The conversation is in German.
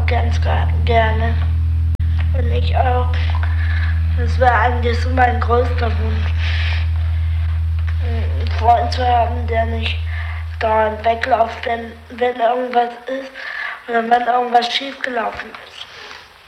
ganz gerne. Und ich auch. Das wäre eigentlich so mein größter Wunsch. Einen Freund zu haben, der nicht dauernd wegläuft, wenn irgendwas ist oder wenn irgendwas schiefgelaufen ist.